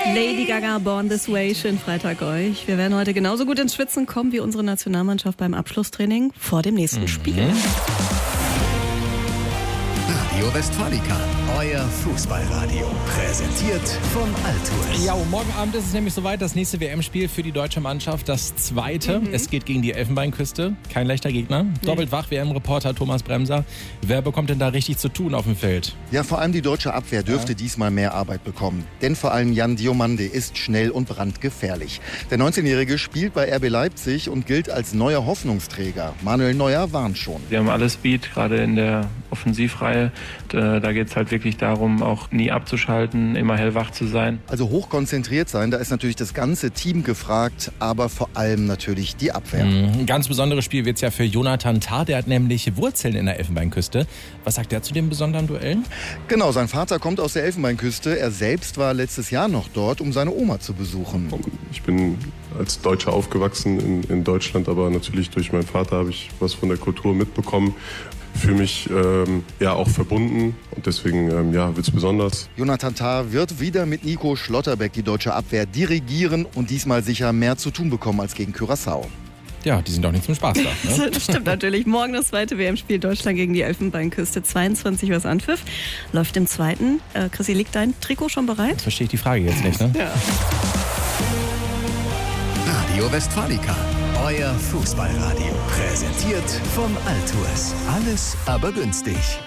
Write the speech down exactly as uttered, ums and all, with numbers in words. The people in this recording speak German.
Lady Gaga, Born This Way, schönen Freitag euch. Wir werden heute genauso gut ins Schwitzen kommen wie unsere Nationalmannschaft beim Abschlusstraining vor dem nächsten Mhm. Spiel. Radio Westfalica, euer Fußballradio. Präsentiert von Altours. Ja, und morgen Abend ist es nämlich soweit, das nächste W M-Spiel für die deutsche Mannschaft, das zweite. Mhm. Es geht gegen die Elfenbeinküste, kein leichter Gegner. Mhm. Doppelt wach, W M-Reporter Thomas Bremser. Wer bekommt denn da richtig zu tun auf dem Feld? Ja, vor allem die deutsche Abwehr dürfte ja. diesmal mehr Arbeit bekommen. Denn vor allem Jan Diomande ist schnell und brandgefährlich. Der neunzehnjährige spielt bei R B Leipzig und gilt als neuer Hoffnungsträger. Manuel Neuer warnt schon. Wir haben alles Speed, gerade in der Offensivreihe. Und, äh, da geht es halt wirklich darum, auch nie abzuschalten, immer hellwach zu sein. Also hochkonzentriert sein, da ist natürlich das ganze Team gefragt, aber vor allem natürlich die Abwehr. Mhm. Ein ganz besonderes Spiel wird es ja für Jonathan Tah, der hat nämlich Wurzeln in der Elfenbeinküste. Was sagt der zu dem besonderen Duell? Genau, sein Vater kommt aus der Elfenbeinküste. Er selbst war letztes Jahr noch dort, um seine Oma zu besuchen. Ich bin als Deutscher aufgewachsen in, in Deutschland, aber natürlich durch meinen Vater habe ich was von der Kultur mitbekommen. Für mich ähm, ja auch verbunden und deswegen ähm, ja, wird es besonders. Jonathan Tah wird wieder mit Nico Schlotterbeck die deutsche Abwehr dirigieren und diesmal sicher mehr zu tun bekommen als gegen Curaçao. Ja, die sind doch nicht zum Spaß da. Ne? Das stimmt natürlich. Morgen das zweite W M-Spiel Deutschland gegen die Elfenbeinküste. zweiundzwanzig Uhr Anpfiff. Läuft im zweiten. Äh, Chrissy, liegt dein Trikot schon bereit? Das verstehe ich die Frage jetzt nicht, ne? Ja. Radio Westfalica, euer Fußballradio. Präsentiert von Altours. Alles aber günstig.